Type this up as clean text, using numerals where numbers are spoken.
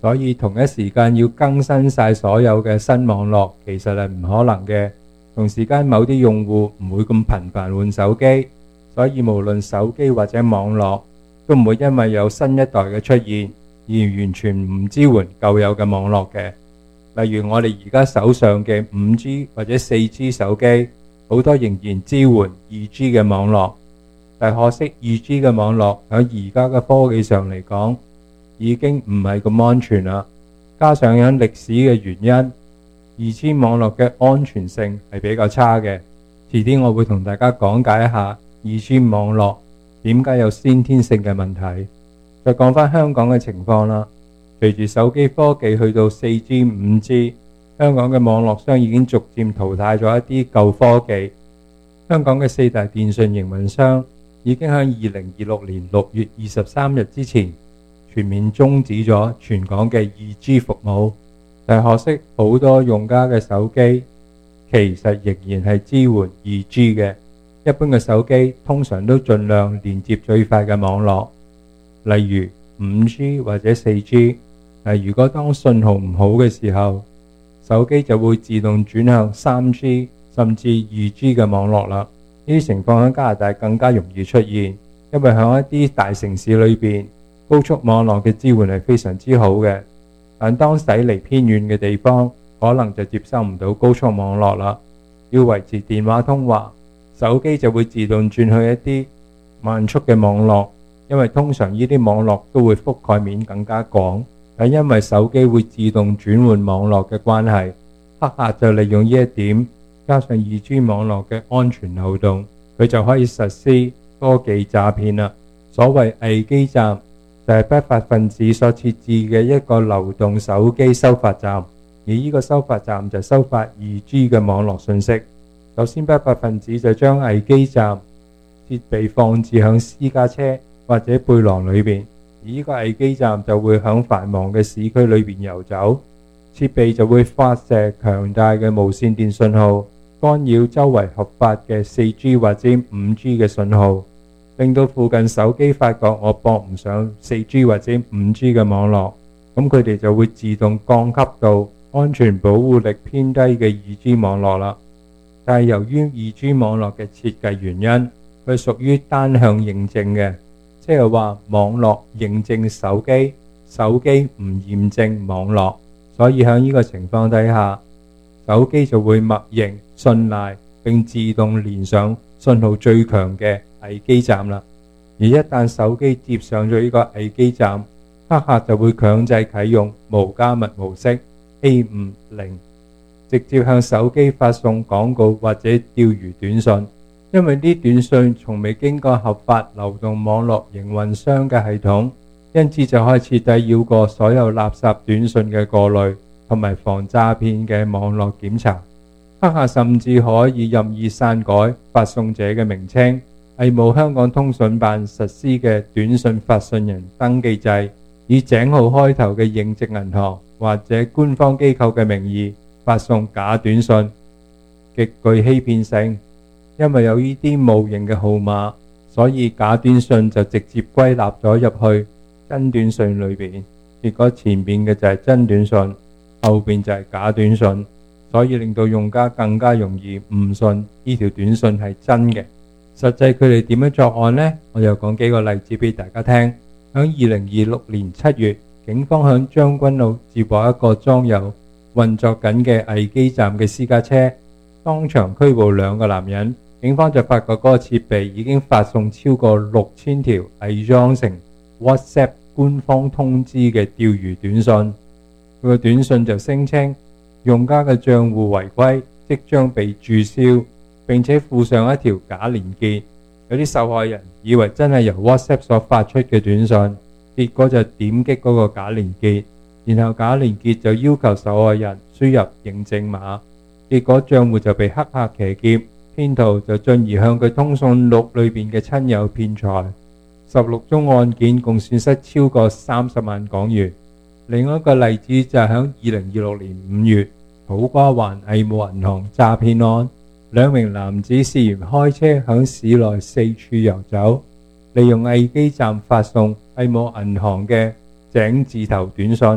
所以同一時間要更新晒所有嘅新網絡，其實係唔可能嘅。同時間某啲用戶唔會咁頻繁換手機，所以無論手機或者網絡都唔會因為有新一代嘅出現而完全唔支援舊有嘅網絡嘅。例如我哋而家手上嘅 5G 或者 4G 手機，好多仍然支援 2G 嘅網絡，但可惜 2G 嘅網絡喺而家嘅科技上嚟講已經唔係咁安全啦。加上有歷史嘅原因，2G 網絡嘅安全性係比較差嘅。遲啲我會同大家講解一下 2G 網絡點解有先天性嘅問題。再講返香港嘅情況啦，隨住手機科技去到 4G、5G， 香港嘅網絡商已經逐漸淘汰咗一啲舊科技。香港嘅4大電信營運商已經喺2026年6月23日之前全面終止咗全港嘅 2G 服務。但可惜好多用家嘅手機其實仍然係支援 2G 嘅。一般嘅手機通常都盡量連接最快嘅網絡，例如 5G 或者 4G。但如果當信號唔好嘅時候，手機就會自動轉向 3G 甚至 2G 嘅網絡啦。呢啲情況喺加拿大更加容易出現，因為喺一啲大城市裏邊，高速網絡嘅支援係非常之好嘅。但當駛離偏遠嘅地方，可能就接收唔到高速網絡啦。要維持電話通話，手機就會自動轉去一啲慢速嘅網絡，因為通常呢啲網絡都會覆蓋面更加廣。但因為手機會自動轉換網絡嘅關係，黑客就利用呢一點，加上 2G 網絡嘅安全漏洞，佢就可以實施科技詐騙啦。所謂偽基站就係不法分子所設置嘅一個流動手機收發站，而呢個收發站就收發 2G 嘅網絡信息。首先不法分子就將偽基站設備放置響私家車或者背囊裏邊，而呢個偽基站就會響繁忙嘅市區裏邊遊走，設備就會發射強大嘅無線電信號，干擾周圍合法嘅 4G 或者 5G 嘅信號，令到附近手機發覺我駁唔上 4G 或者 5G 嘅網絡，咁佢哋就會自動降級到安全保護力偏低嘅 2G 網絡啦。但係由於 2G 網絡嘅設計原因，佢屬於單向認證嘅，即係話網絡認證手機，手機唔驗證網絡，所以喺呢個情況底下，手機就會默認信賴並自動連上信號最強嘅偽基站啦。而一旦手機接上咗呢個偽基站，黑客就會強制啟用無加密模式 A50， 直接向手機發送廣告或者釣魚短信。因為啲短信從未經過合法流動網絡營運商嘅系統，因此就可以徹底繞過所有垃圾短信嘅過濾同埋防詐騙嘅網絡檢查。黑客甚至可以任意刪改發送者嘅名稱，係冇香港通訊辦實施嘅短信發信人登記制，以井號開頭嘅認證銀行或者官方機構嘅名義發送假短信，極具欺騙性。因為有呢啲冒認嘅號碼，所以假短信就直接歸納咗入去真短信裏邊，結果前面嘅就係真短信，後邊就係假短信，所以令到用家更加容易誤信呢條短信係真嘅。實際佢哋點樣作案呢？我又講幾個例子俾大家聽。喺2026年7月，警方喺將軍澳接獲一個裝有運作緊嘅偽基站嘅私家車，當場拘捕2個男人。警方就發覺嗰個設備已經發送超過6000條偽裝成 WhatsApp 官方通知嘅釣魚短信。佢個短信就聲稱用家嘅賬戶違規，即將被註銷，並且附上一條假連結。有啲受害人以為真係由 WhatsApp 所發出嘅短信，結果就點擊嗰個假連結，然後假連結就要求受害人輸入認證碼，結果賬戶就被黑客騎劫。騙徒就進而向佢通訊錄裏邊嘅親友騙財，16宗案件共損失超過30萬港元。另一個例子就係喺2026年5月，土瓜灣藝務銀行詐騙案，2名男子涉嫌開車響市內四處遊走，利用偽基站發送藝務銀行嘅井字頭短信。